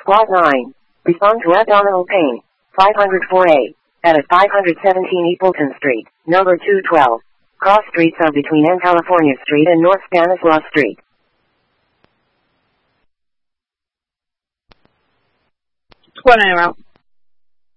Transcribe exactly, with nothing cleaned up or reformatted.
Lot nine. Respond to abdominal pain. five oh four A. At five seventeen Eepleton Street, number two twelve. Cross streets are between N California Street and North Stanislaus Street. twenty route.